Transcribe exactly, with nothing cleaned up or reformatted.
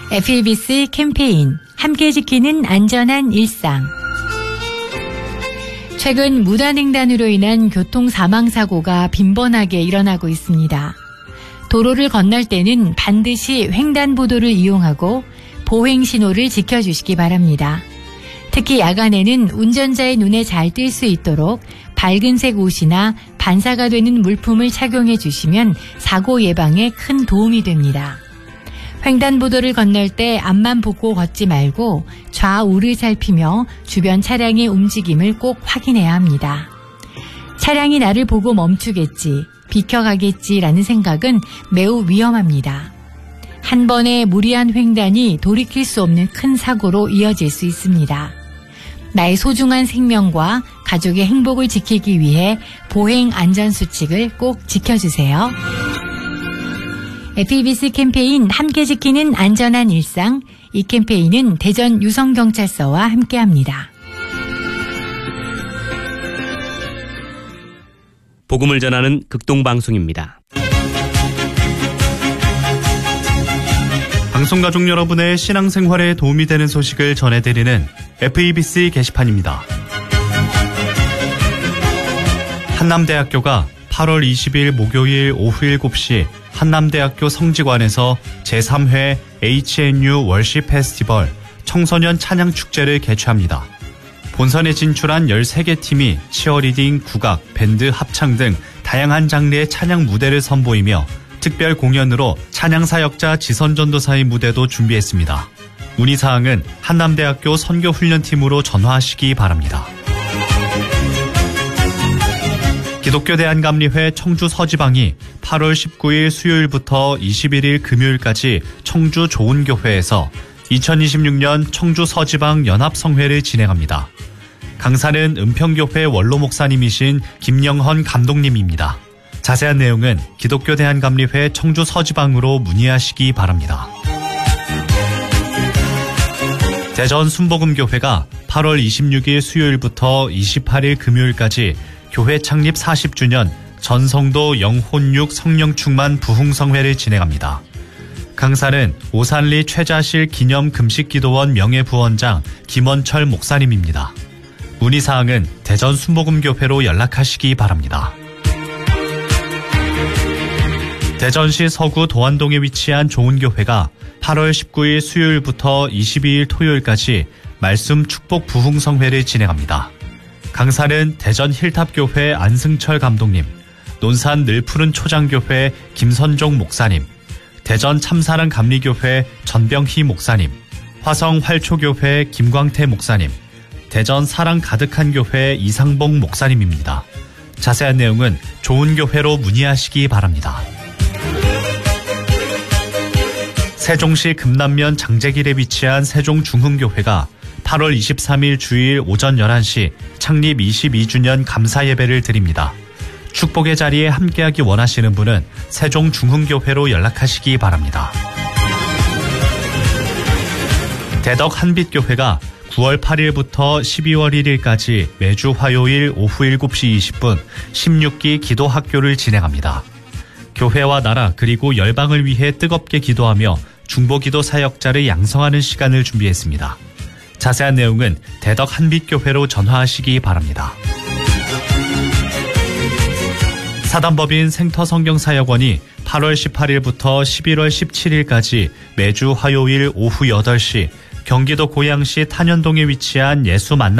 에프이비씨 캠페인 함께 지키는 안전한 일상. 최근 무단횡단으로 인한 교통 사망사고가 빈번하게 일어나고 있습니다. 도로를 건널 때는 반드시 횡단보도를 이용하고 보행신호를 지켜주시기 바랍니다. 특히 야간에는 운전자의 눈에 잘 띌 수 있도록 밝은색 옷이나 반사가 되는 물품을 착용해 주시면 사고 예방에 큰 도움이 됩니다. 횡단보도를 건널 때 앞만 보고 걷지 말고 좌우를 살피며 주변 차량의 움직임을 꼭 확인해야 합니다. 차량이 나를 보고 멈추겠지, 비켜가겠지라는 생각은 매우 위험합니다. 한 번의 무리한 횡단이 돌이킬 수 없는 큰 사고로 이어질 수 있습니다. 나의 소중한 생명과 가족의 행복을 지키기 위해 보행 안전수칙을 꼭 지켜주세요. 에프이비씨 캠페인 함께 지키는 안전한 일상. 이 캠페인은 대전 유성경찰서와 함께합니다. 복음을 전하는 극동방송입니다. 방송가족 여러분의 신앙생활에 도움이 되는 소식을 전해드리는 에프이비씨 게시판입니다. 한남대학교가 팔월 이십일 목요일 오후 일곱 시 한남대학교 성지관에서 제삼 회 에이치엔유 월십 페스티벌 청소년 찬양축제를 개최합니다. 본선에 진출한 열세 개 팀이 치어리딩, 국악, 밴드, 합창 등 다양한 장르의 찬양 무대를 선보이며 특별 공연으로 찬양사역자 지선전도사의 무대도 준비했습니다. 문의사항은 한남대학교 선교훈련팀으로 전화하시기 바랍니다. 기독교 대한감리회 청주 서지방이 팔월 십구일 수요일부터 이십일일 금요일까지 청주 좋은교회에서 이천이십육년 청주 서지방 연합성회를 진행합니다. 강사는 은평교회 원로 목사님이신 김영헌 감독님입니다. 자세한 내용은 기독교 대한감리회 청주 서지방으로 문의하시기 바랍니다. 대전 순복음교회가 팔월 이십육일 수요일부터 이십팔일 금요일까지 교회 창립 사십 주년 전성도 영혼육 성령충만 부흥성회를 진행합니다. 강사는 오산리 최자실 기념 금식기도원 명예부원장 김원철 목사님입니다. 문의사항은 대전 순복음교회로 연락하시기 바랍니다. 대전시 서구 도안동에 위치한 좋은교회가 팔월 십구일 수요일부터 이십이일 토요일까지 말씀 축복 부흥성회를 진행합니다. 강사는 대전 힐탑교회 안승철 감독님, 논산 늘푸른 초장교회 김선종 목사님, 대전 참사랑 감리교회 전병희 목사님, 화성 활초교회 김광태 목사님, 대전 사랑 가득한 교회 이상봉 목사님입니다. 자세한 내용은 좋은교회로 문의하시기 바랍니다. 세종시 금남면 장제길에 위치한 세종중흥교회가 팔월 이십삼일 주일 오전 열한 시 창립 이십이 주년 감사예배를 드립니다. 축복의 자리에 함께하기 원하시는 분은 세종중흥교회로 연락하시기 바랍니다. 대덕 한빛교회가 구월 팔일부터 십이월 일일까지 매주 화요일 오후 일곱 시 이십 분 십육 기 기도학교를 진행합니다. 교회와 나라 그리고 열방을 위해 뜨겁게 기도하며 중보기도 사역자를 양성하는 시간을 준비했습니다. 자세한 내용은 대덕 한빛교회로 전화하시기 바랍니다. 사단법인 생터성경사역원이 팔월 십팔일부터 십일월 십칠일까지 매주 화요일 오후 여덟 시 경기도 고양시 탄현동에 위치한 예수 만남